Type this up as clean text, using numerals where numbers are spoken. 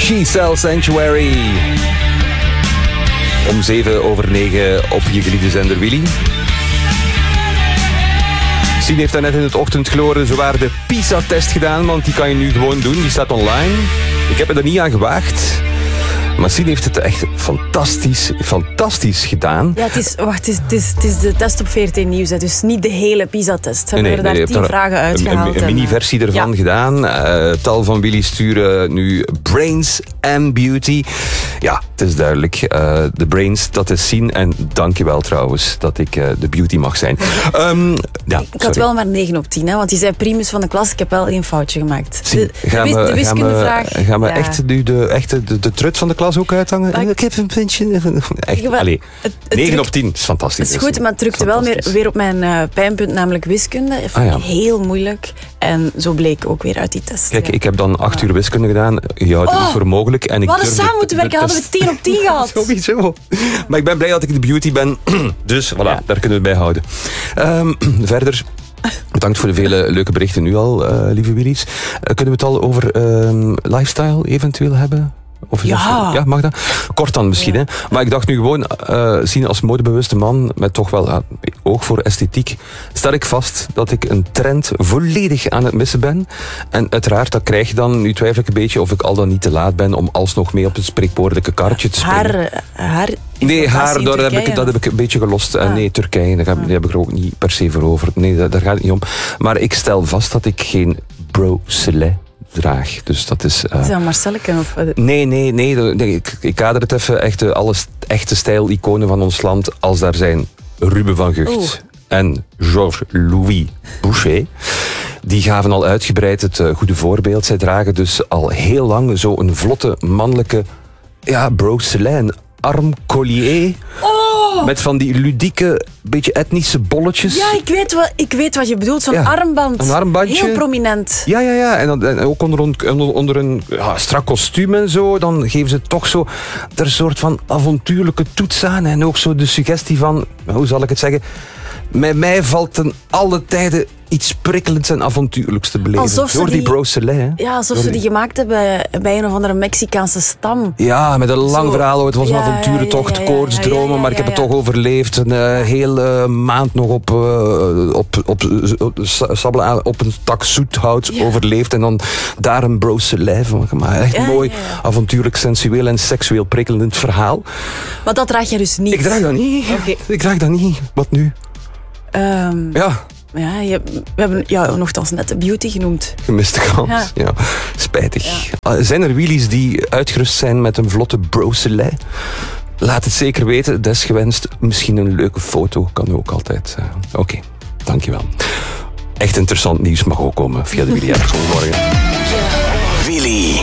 She Sells Sanctuary. Om 7:07 op je geliefde zender Willy. Sien heeft daarnet in het ochtendgloren zowaar de PISA-test gedaan, want die kan je nu gewoon doen. Die staat online. Ik heb me er niet aan gewaagd. Maar Sien heeft het echt fantastisch gedaan. Ja, het is de test op 14 Nieuws, hè, dus niet de hele PISA-test. Ze hebben daar 10 vragen uitgehaald. Een mini-versie ervan gedaan. Tal van Willy sturen nu Brains and Beauty. Ja, het is duidelijk. De Brains, dat is Sien. En dankjewel trouwens dat ik de Beauty mag zijn. Ik had wel maar 9 op 10, hè, want die zei primus van de klas. Ik heb wel 1 foutje gemaakt. De wiskundevraag. Gaan we echt nu de trut van de klas ook uithangen? Ik heb een puntje. Echt, allee, 9 op 10 is fantastisch. Dat is goed, maar het drukte wel weer op mijn pijnpunt, namelijk wiskunde. Ik vond het heel moeilijk. En zo bleek ook weer uit die test. Kijk, ik heb dan 8 uur wiskunde gedaan. Je houdt het niet voor mogelijk. En we hadden samen moeten werken, hadden we 10 op 10 gehad. Sowieso. Maar ik ben blij dat ik de beauty ben. Dus voilà, daar kunnen we het bij houden. Verder... Bedankt voor de vele leuke berichten nu al, lieve Willy's. Kunnen we het al over lifestyle eventueel hebben? Of ja, mag dat? Kort dan misschien, hè. Maar ik dacht nu gewoon, zien als modebewuste man met toch wel oog voor esthetiek, stel ik vast dat ik een trend volledig aan het missen ben. En uiteraard, dat krijg je dan. Nu twijfel ik een beetje of ik al dan niet te laat ben om alsnog mee op het spreekwoordelijke karretje te springen. Nee, dat heb ik een beetje gelost. Nee, Turkije, daar heb ik er ook niet per se voor over. Nee, daar gaat het niet om. Maar ik stel vast dat ik geen brocelet draag. Dus dat is... Is dat Marcelleke? Of... Nee. Ik kader het even. Alle echte stijl-iconen van ons land, als daar zijn Ruben van Gucht en Georges-Louis Boucher, die gaven al uitgebreid het goede voorbeeld. Zij dragen dus al heel lang zo'n vlotte mannelijke brocelet, een armcollier. Met van die ludieke, beetje etnische bolletjes. Ja, ik weet wat je bedoelt. Zo'n armband. Een armbandje. Heel prominent. Ja. En ook onder een strak kostuum en zo. Dan geven ze toch zo er een soort van avontuurlijke toets aan. En ook zo de suggestie van, hoe zal ik het zeggen... Met mij valt ten alle tijden iets prikkelends en avontuurlijks te beleven. Door die brocelet, hè? Ja, alsof ze die gemaakt hebben bij een of andere Mexicaanse stam. Ja, met een lang verhaal. Het was een avonturentocht, koortsdromen, maar ik heb het toch overleefd. Een hele maand nog op een tak zoethout overleefd. En dan daar een brocelet van gemaakt. Echt mooi, avontuurlijk, sensueel en seksueel prikkelend verhaal. Maar dat draag je dus niet? Ik draag dat niet. Okay. Ik draag dat niet. Wat nu? We hebben jou nogthans net de beauty genoemd. Gemiste kans, ja. Spijtig. Ja. Zijn er wheelies die uitgerust zijn met een vlotte brocelet? Laat het zeker weten, desgewenst. Misschien een leuke foto kan ook altijd. Oké, dankjewel. Echt interessant nieuws mag ook komen via de Willy-app. Goedemorgen. Willy.